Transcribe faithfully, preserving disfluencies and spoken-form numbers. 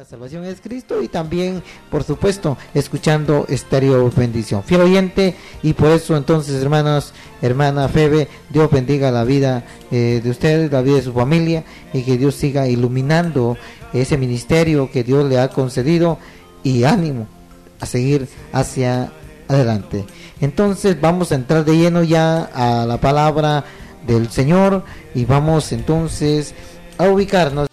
salvación es Cristo, y también, por supuesto, escuchando Estéreo Bendición. Fiel oyente, y por eso entonces, hermanos, hermana Febe, Dios bendiga la vida eh, de ustedes, la vida de su familia, y que Dios siga iluminando ese ministerio que Dios le ha concedido, y ánimo a seguir hacia adelante. Entonces vamos a entrar de lleno ya a la palabra del Señor, y vamos entonces a ubicarnos